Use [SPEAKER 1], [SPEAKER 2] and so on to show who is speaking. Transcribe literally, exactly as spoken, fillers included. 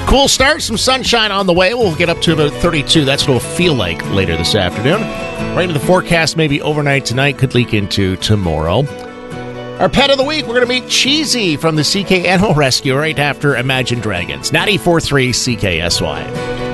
[SPEAKER 1] Cool start, some sunshine on the way. We'll get up to about thirty-two. That's what it'll feel like later this afternoon. Right into the forecast, maybe overnight tonight, could leak into tomorrow. Our pet of the week, we're going to meet Cheesy from the C K Animal Rescue right after Imagine Dragons. ninety-four point three C K S Y.